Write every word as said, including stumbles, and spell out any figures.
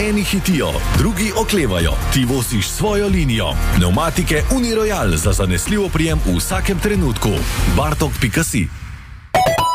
Eni hitijo, drugi oklevajo, ti vosiš svojo linijo. Pneumatike Uniroyal za zanesljivo prijem v vsakem trenutku. bartok pika si